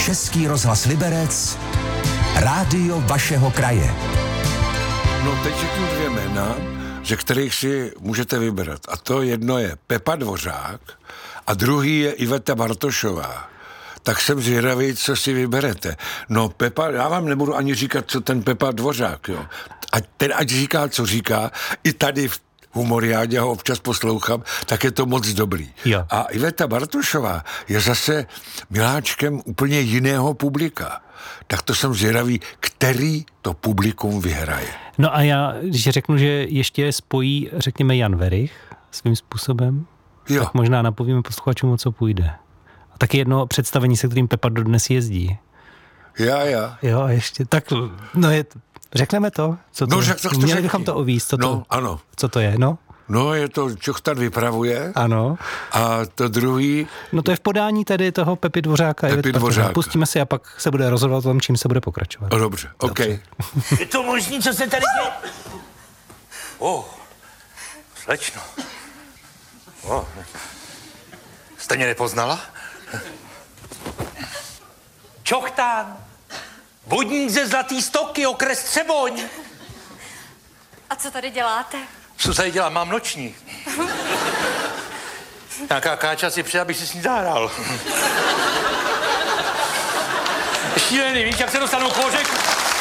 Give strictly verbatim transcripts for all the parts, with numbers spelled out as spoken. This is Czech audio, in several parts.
Český rozhlas Liberec, rádio vašeho kraje. No teď řeknu dvě jména, ze kterých si můžete vybrat. A to jedno je Pepa Dvořák a druhý je Iveta Bartošová. Tak jsem zvědavý, co si vyberete. No Pepa, já vám nebudu ani říkat, co ten Pepa Dvořák, jo. Ať ten ať říká, co říká, i tady v Humoriádě ho občas poslouchám, tak je to moc dobrý. Jo. A Iveta Bartošová je zase miláčkem úplně jiného publika. Tak to jsem zvědavý, který to publikum vyhraje. No a já, když řeknu, že ještě spojí, řekněme, Jan Werich svým způsobem, Jo. tak možná napovíme posluchačům, o co půjde. A taky jedno představení, se kterým Pepa dodnes jezdí. Já, já. Jo, a ještě, tak, no je, řekneme to? Co to No, je? řek, tak to Měli řekni. bychom to uvíct, co, No, to, ano. co to je, no? No, je to Čochtan vypravuje. Ano. A to druhý... No to je v podání tedy toho Pepy Dvořáka. Pepy Dvořáka. Pustíme si a pak se bude rozhodovat o tom, čím se bude pokračovat. No, dobře, OK. Dobře. Je to možný, co se tady děje? Oh, slečno. Oh. Jste mě nepoznala? Čochtán. Vodník ze Zlatý Stoky, okres Třeboň. A co tady děláte? Co tady dělám? Mám noční. Nějaká káča si přijde, abych si s ní zahrál. Šílený, víš, jak se dostanou k pořeku?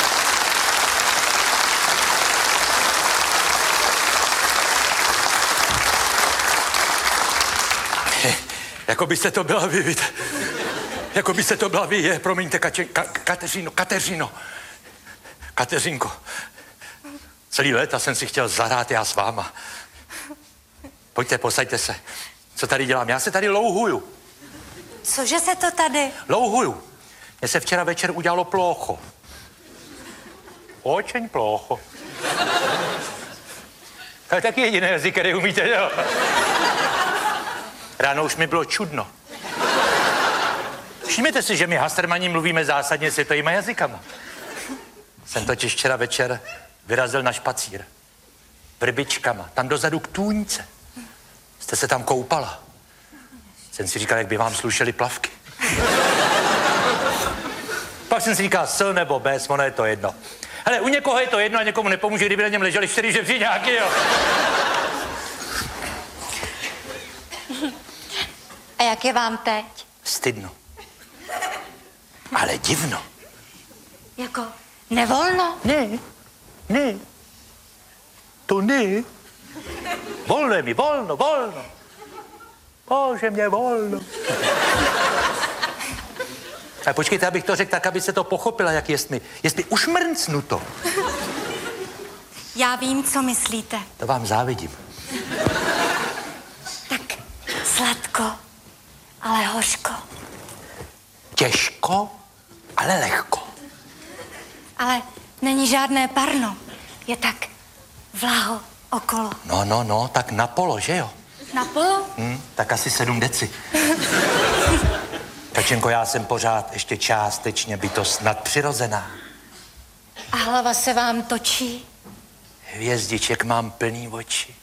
Jako byste to byla vy, víte. Jako byste to byla vy, je, promiňte, Kače, ka, Kateřino, Kateřino. Kateřinko. Celý léta jsem si chtěl zahrát já s váma. Pojďte, posaďte se. Co tady dělám? Já se tady louhuju. Cože se to tady? Louhuju. Mně se včera večer udělalo plocho. Očeň plocho. To je taky jediný jazyk, který umíte, jo? Ráno už mi bylo čudno. Všimněte si, že my Hastermani mluvíme zásadně světovýma jazykama. Jsem totiž včera večer vyrazil na špacír. Vrbičkama, tam dozadu k tůňce. Jste se tam koupala. Jsem si říkal, jak by vám slušely plavky. Pak jsem si říkal, s nebo bez, ono je to jedno. Hele, u někoho je to jedno a někomu nepomůže, kdyby na něm leželi čtyři žebříňáky, jo. A jak je vám teď? Stydno. Ale divno. Jako nevolno? Ne, ne. To ne. Volno je mi, volno, volno. Bože, mě volno. A počkejte, abych to řekl tak, aby se to pochopila, jak jest mi. Jest mi ušmrncnuto. Já vím, co myslíte. To vám závidím. Tak sladko, ale hořko. Těžko, ale lehko. Ale není žádné parno. Je tak vlaho okolo. No, no, no, tak na polo, že jo? Na polo? Hm, tak asi sedm deci. Kačenko, já jsem pořád ještě částečně bytost nadpřirozená. A hlava se vám točí? Hvězdiček mám plný oči.